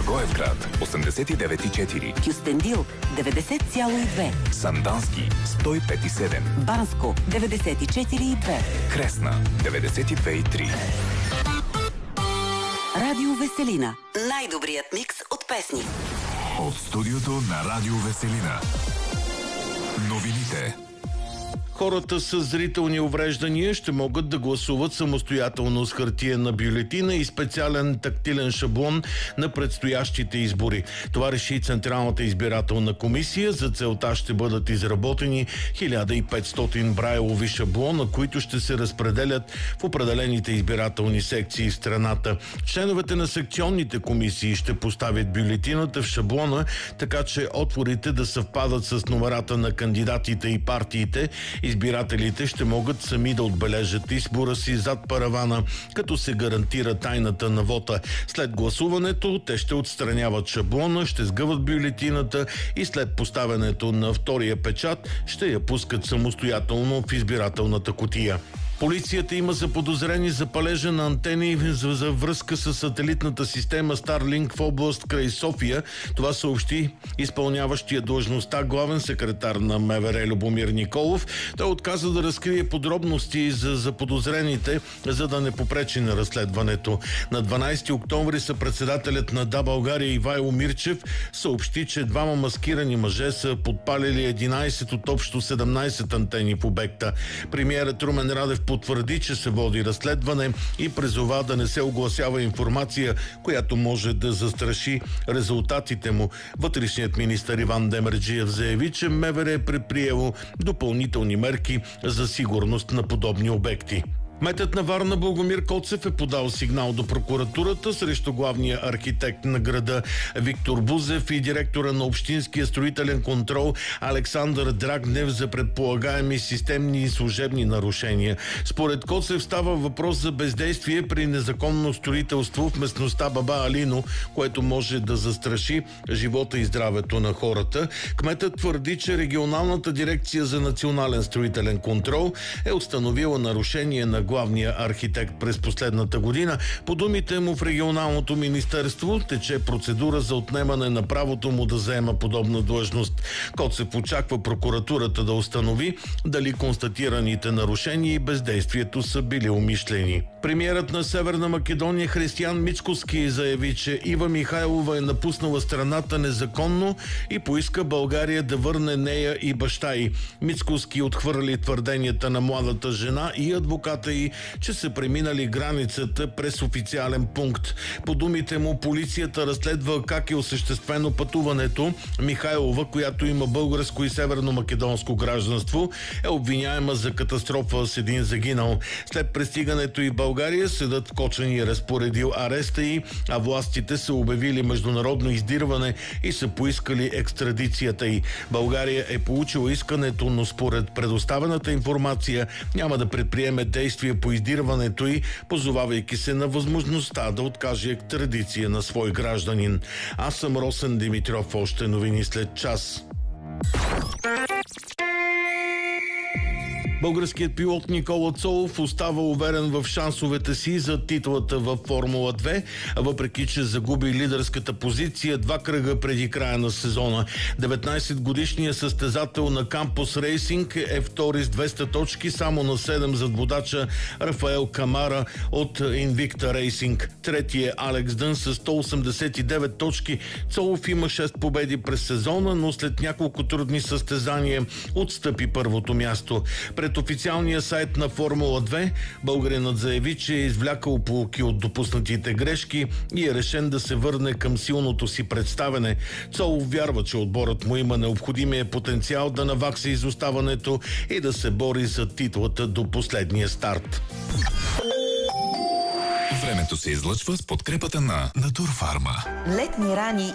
Благоевград 89,4, Кюстендил 90,2, Сандански 105,7, Банско 94,2, Кресна 92,3. Радио Веселина. Най-добрият микс от песни. От студиото на Радио Веселина. Новините. Хората с зрителни увреждания ще могат да гласуват самостоятелно с хартиена бюлетина и специален тактилен шаблон на предстоящите избори. Това реши Централната избирателна комисия. За целта ще бъдат изработени 1500 брайлови шаблона, които ще се разпределят в определените избирателни секции в страната. Членовете на секционните комисии ще поставят бюлетината в шаблона, така че отворите да съвпадат с номерата на кандидатите и партиите. Избирателите ще могат сами да отбележат избора си зад паравана, като се гарантира тайната на вота. След гласуването те ще отстраняват шаблона, ще сгъват бюлетината и след поставянето на втория печат ще я пускат самостоятелно в избирателната кутия. Полицията има заподозрени за палежа на антени за връзка с сателитната система Starlink в област край София. Това съобщи изпълняващия длъжността главен секретар на МВР Любомир Николов. Той отказа да разкрие подробности за заподозрените, за да не попречи на разследването. На 12 октомври съпредседателят на Да, България Ивайло Мирчев съобщи, че двама маскирани мъже са подпалили 11 от общо 17 антени в обекта. Премиерът Румен Радев потвърди, че се води разследване и призова да не се огласява информация, която може да застраши резултатите му. Вътрешният министър Иван Демерджиев заяви, че МВР е предприело допълнителни мерки за сигурност на подобни обекти. Кметът на Варна Благомир Коцев е подал сигнал до прокуратурата срещу главния архитект на града Виктор Бузев и директора на Общинския строителен контрол Александър Драгнев за предполагаеми системни и служебни нарушения. Според Коцев става въпрос за бездействие при незаконно строителство в местността Баба Алино, което може да застраши живота и здравето на хората. Кметът твърди, че регионалната дирекция за национален строителен контрол е установила нарушение на главния архитект през последната година. По думите му в регионалното министерство тече процедура за отнемане на правото му да заема подобна длъжност. Коцев очаква прокуратурата да установи дали констатираните нарушения и бездействието са били умишлени. Премиерът на Северна Македония Християн Мицкоски заяви, че Ива Михайлова е напуснала страната незаконно и поиска България да върне нея и баща й. Мицкоски отхвърли твърденията на младата жена и адвоката й, че са преминали границата през официален пункт. По думите му, полицията разследва как е осъществено пътуването. Михайлова, която има българско и северно-македонско гражданство, е обвиняема за катастрофа с един загинал. След пристигането и България, съдът в Кочани е разпоредил ареста й, а властите са обявили международно издирване и са поискали екстрадицията й. България е получила искането, но според предоставената информация няма да предприеме действия по издирването й, позовавайки се на възможността да откаже екстрадиция на свой гражданин. Аз съм Росен Димитров. Още новини след час. Българският пилот Никола Цолов остава уверен в шансовете си за титлата във Формула 2, въпреки че загуби лидерската позиция 2 кръга преди края на сезона. 19-годишният състезател на Кампус Рейсинг е втори с 200 точки, само на 7 зад водача Рафаел Камара от Invicta Racing. Трети е Алекс Дън с 189 точки. Цолов има 6 победи през сезона, но след няколко трудни състезания отстъпи първото място. Пред официалния сайт на Формула 2 българинът заяви, че е извлякал поуки от допуснатите грешки и е решен да се върне към силното си представяне. Цолов вярва, че отборът му има необходимия потенциал да навакса изоставането и да се бори за титлата до последния старт. Времето се излъчва с подкрепата на Натурфарма. Летни рани